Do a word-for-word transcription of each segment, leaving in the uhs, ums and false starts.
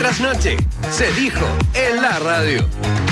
trasnoche. Se dijo en la radio.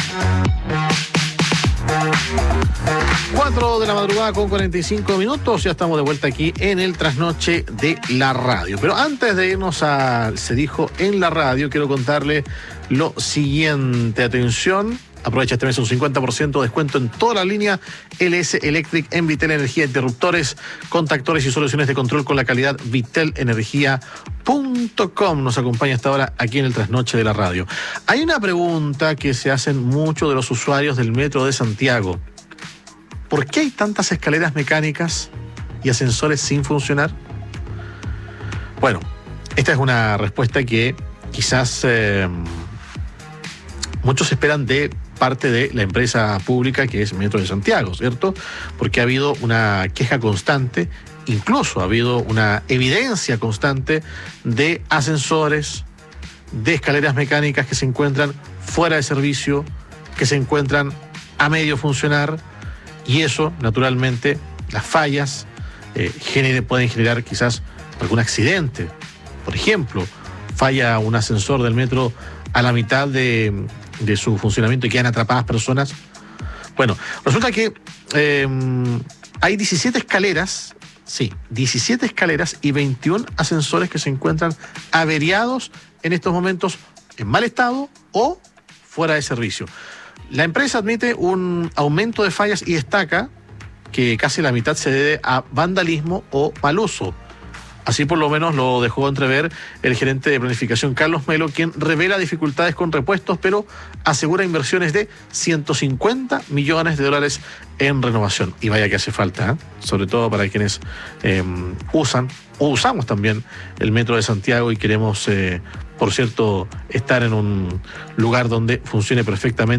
cuatro de la madrugada con cuarenta y cinco minutos, ya estamos de vuelta aquí en el trasnoche de la radio. Pero antes de irnos a Se dijo en la radio, quiero contarle lo siguiente. Atención, aprovecha este mes un cincuenta por ciento de descuento en toda la línea L S Electric en Vitel Energía, interruptores, contactores y soluciones de control con la calidad vitel energía punto com. Nos acompaña hasta ahora aquí en el trasnoche de la radio. Hay una pregunta que se hacen muchos de los usuarios del Metro de Santiago. ¿Por qué hay tantas escaleras mecánicas y ascensores sin funcionar? Bueno, esta es una respuesta que quizás eh, muchos esperan de parte de la empresa pública que es Metro de Santiago, ¿cierto? Porque ha habido una queja constante, incluso ha habido una evidencia constante de ascensores, de escaleras mecánicas que se encuentran fuera de servicio, que se encuentran a medio funcionar. Y eso, naturalmente, las fallas eh, genere, pueden generar quizás algún accidente. Por ejemplo, falla un ascensor del metro a la mitad de, de su funcionamiento y quedan atrapadas personas. Bueno, resulta que eh, hay diecisiete escaleras, sí, diecisiete escaleras y veintiún ascensores que se encuentran averiados en estos momentos en mal estado o fuera de servicio. La empresa admite un aumento de fallas y destaca que casi la mitad se debe a vandalismo o mal uso. Así por lo menos lo dejó entrever el gerente de planificación Carlos Melo, quien revela dificultades con repuestos, pero asegura inversiones de ciento cincuenta millones de dólares en renovación. Y vaya que hace falta, ¿eh? Sobre todo para quienes eh, usan o usamos también el Metro de Santiago y queremos, eh, por cierto, estar en un lugar donde funcione perfectamente